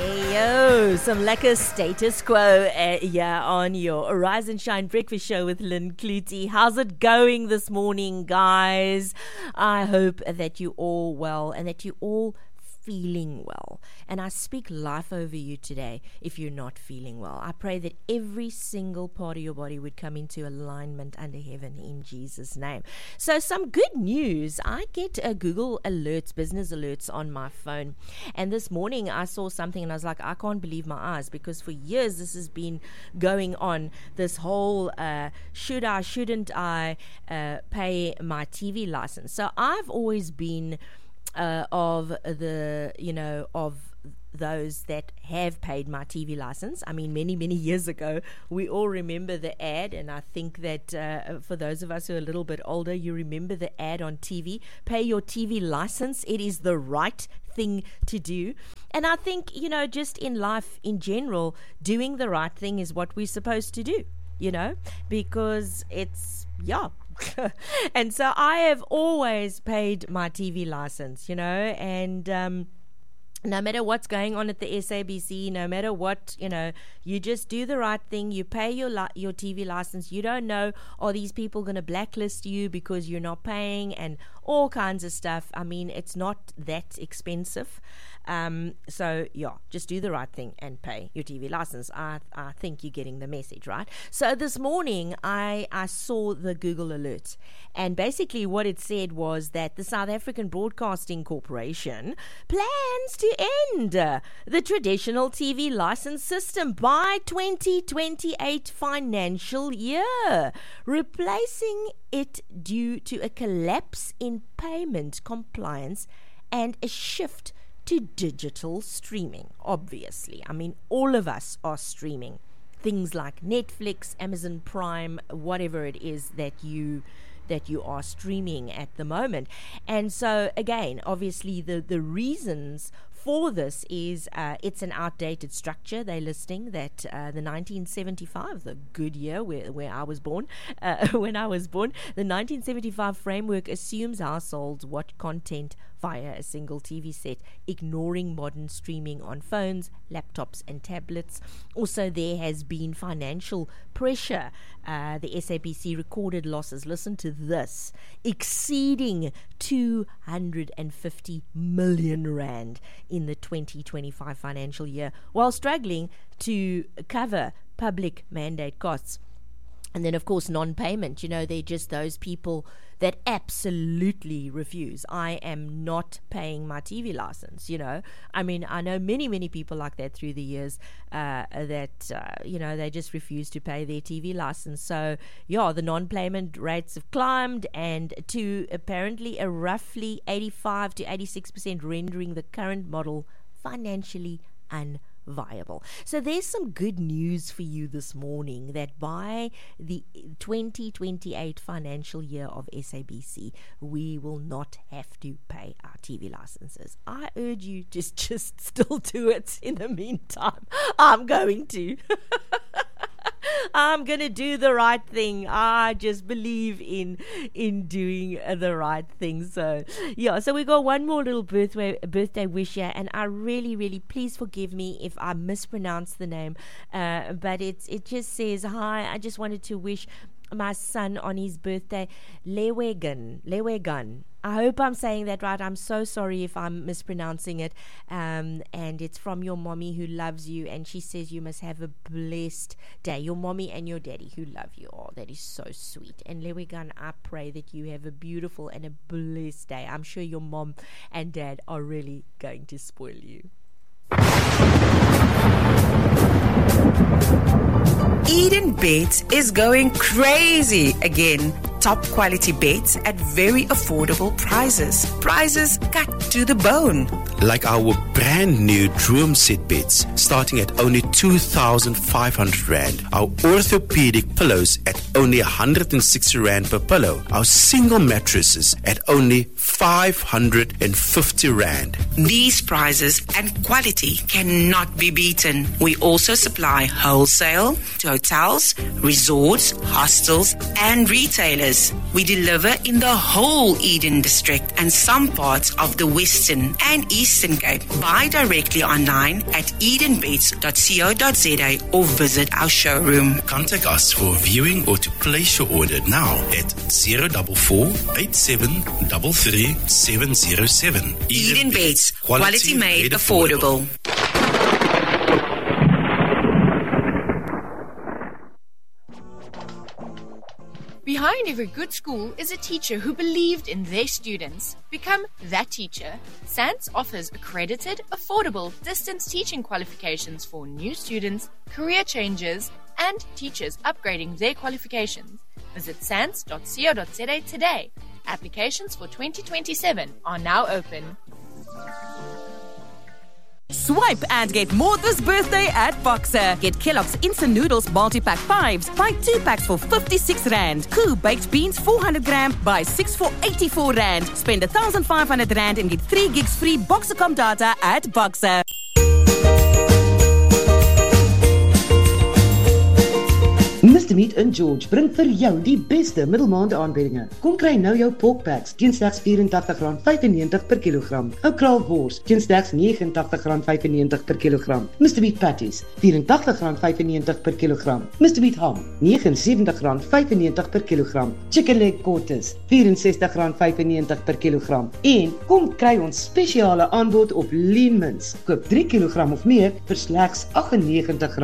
Yo, some lekker status quo on your Rise and Shine Breakfast Show with Lynn Clutie. How's it going this morning, guys? I hope that you all well and that you all feeling well. And I speak life over you today if you're not feeling well. I pray that every single part of your body would come into alignment under heaven in Jesus' name. So some good news. I get Google alerts, business alerts on my phone. And this morning I saw something and I was like, I can't believe my eyes, because for years this has been going on. This whole should I, shouldn't I pay my TV license. So I've always been of those that have paid my TV license. I mean, many years ago, we all remember the ad, and I think that for those of us who are a little bit older, you remember the ad on TV, pay your TV license. It is the right thing to do. And I think, just in life in general, doing the right thing is what we're supposed to do, because it's, and so I have always paid my TV license, and no matter what's going on at the SABC, no matter what, you just do the right thing. You pay your TV license. You don't know, are these people going to blacklist you because you're not paying, and all kinds of stuff. I mean, it's not that expensive. Just do the right thing and pay your TV license. I think you're getting the message, right? So this morning I saw the Google alert, and basically what it said was that the South African Broadcasting Corporation plans to end the traditional TV license system by 2028 financial year, replacing it due to a collapse in payment compliance and a shift to digital streaming. Obviously, I mean, all of us are streaming things like Netflix, Amazon Prime, whatever it is that you are streaming at the moment. And so again, obviously the reasons for this is it's an outdated structure. They're listing that the 1975, the good year where I was born, when I was born, the 1975 framework assumes households watch content via a single TV set, ignoring modern streaming on phones, laptops and tablets. Also, there has been financial pressure. The SABC recorded losses, listen to this, exceeding 250 million rand in the 2025 financial year, while struggling to cover public mandate costs. And then, of course, non-payment. They're just those people that absolutely refuse. I am not paying my TV license, I mean, I know many people like that through the years they just refuse to pay their TV license. So, the non-payment rates have climbed, and to apparently a roughly 85 to 86%, rendering the current model financially unviable. So there's some good news for you this morning, that by the 2028 financial year of SABC, we will not have to pay our TV licenses. I urge you to just still do it. In the meantime, I'm going to. I'm going to do the right thing. I just believe in doing the right thing. So we got one more little birthday wish here, and I really, please forgive me if I mispronounce the name, but it just says, hi, I just wanted to wish my son on his birthday, Lewegan. I hope I'm saying that right. I'm so sorry if I'm mispronouncing it. And it's from your mommy who loves you, and she says you must have a blessed day. Your mommy and your daddy who love you. Oh, that is so sweet. And Lewegan, I pray that you have a beautiful and a blessed day. I'm sure your mom and dad are really going to spoil you. Eden Beds is going crazy again. Top quality beds at very affordable prices. Prices cut to the bone. Like our brand new Droom Set beds, starting at only 2,500 Rand. Our orthopedic pillows at only 160 Rand per pillow. Our single mattresses at only 550 Rand. These prices and quality cannot be beaten. We also supply wholesale to hotels, resorts, hostels, and retailers. retailers. We deliver in the whole Eden District and some parts of the Western and Eastern Cape. Buy directly online at edenbeds.co.za or visit our showroom. Contact us for viewing or to place your order now at 044 8733 707. Eden Beds, quality made affordable. Behind every good school is a teacher who believed in their students. Become that teacher. SANS offers accredited, affordable, distance teaching qualifications for new students, career changers, and teachers upgrading their qualifications. Visit sans.co.za today. Applications for 2027 are now open. Swipe and get more this birthday at Boxer. Get Kellogg's Instant Noodles Multi-Pack 5s. Buy 2 packs for 56 Rand. Koo Baked Beans 400 gram. Buy 6 for 84 Rand. Spend 1,500 Rand and get 3 gigs free Boxercom data at Boxer. Mr. Meat in George bring vir jou die beste middelmaande aanbiedinge. Kom kry nou jou pork packs teen slegs R84.95 per kilogram. Ou kraalwors teen slegs R89.95 per kilogram. Mr. Meat patties R84.95 per kilogram. Mr. Meat ham R79.95 per kilogram. Chicken leg quarters R64.95 per kilogram. En kom kry ons spesiale aanbod op lean mince. Koop 3 kilogram of meer vir slegs R98.